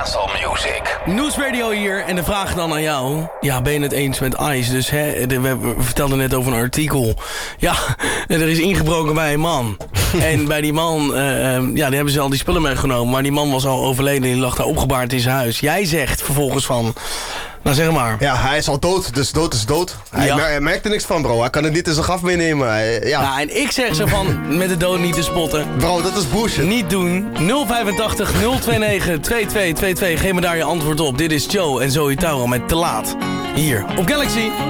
Castle Music. Nieuwsradio hier en de vraag dan aan jou. Ja, ben je het eens met ICE? Dus we vertelden net over een artikel. Ja, er is ingebroken bij een man. En bij die man, die hebben ze al die spullen meegenomen. Maar die man was al overleden en die lag daar opgebaard in zijn huis. Jij zegt vervolgens van... Nou, zeg maar. Ja, hij is al dood, dus dood is dood. Hij merkt er niks van, bro. Hij kan het niet in zijn graf meenemen. Ja, en ik zeg zo van, met de dood niet te spotten. Bro, dat is bullshit. Niet doen. 085 029 2222. Geef me daar je antwoord op. Dit is Joe en Zoe Tauro met Te Laat. Hier op Galaxy.